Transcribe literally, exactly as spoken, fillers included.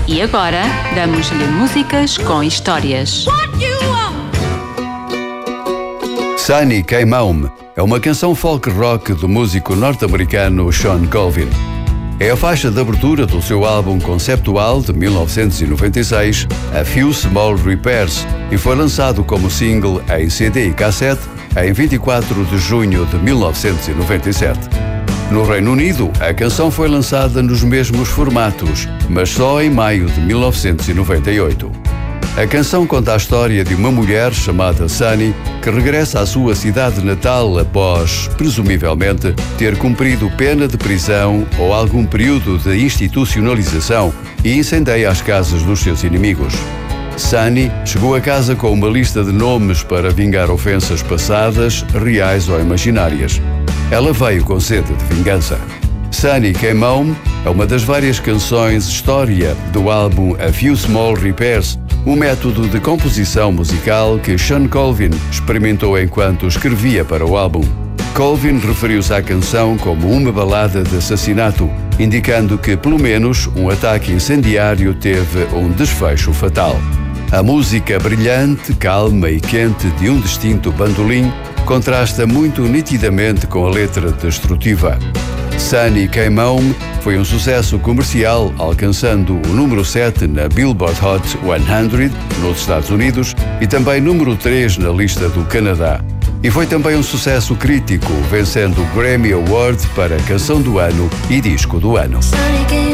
E agora, damos-lhe músicas com histórias. Sunny Came Home é uma canção folk rock do músico norte-americano Shawn Colvin. É a faixa de abertura do seu álbum conceptual de mil novecentos e noventa e seis, A Few Small Repairs, e foi lançado como single em C D e cassete em vinte e quatro de junho de mil novecentos e noventa e sete. No Reino Unido, a canção foi lançada nos mesmos formatos, mas só em maio de mil novecentos e noventa e oito. A canção conta a história de uma mulher chamada Sunny que regressa à sua cidade natal após, presumivelmente, ter cumprido pena de prisão ou algum período de institucionalização e incendeia as casas dos seus inimigos. Sunny chegou a casa com uma lista de nomes para vingar ofensas passadas, reais ou imaginárias. Ela veio com sede de vingança. Sunny Came Home é uma das várias canções história do álbum A Few Small Repairs, um método de composição musical que Shawn Colvin experimentou enquanto escrevia para o álbum. Colvin referiu-se à canção como uma balada de assassinato, indicando que, pelo menos, um ataque incendiário teve um desfecho fatal. A música brilhante, calma e quente de um distinto bandolim contrasta muito nitidamente com a letra destrutiva. Sunny Came Home foi um sucesso comercial, alcançando o número sete na Billboard Hot cem nos Estados Unidos e também número três na lista do Canadá. E foi também um sucesso crítico, vencendo o Grammy Award para Canção do Ano e Disco do Ano.